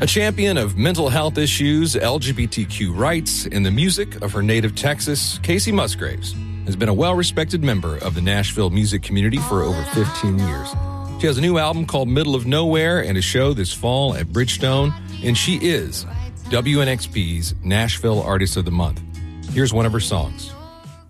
A champion of mental health issues, LGBTQ rights, and the music of her native Texas, Kacey Musgraves has been a well-respected member of the Nashville music community for over 15 years. She has a new album called Middle of Nowhere and a show this fall at Bridgestone, and she is WNXP's Nashville Artist of the Month. Here's one of her songs.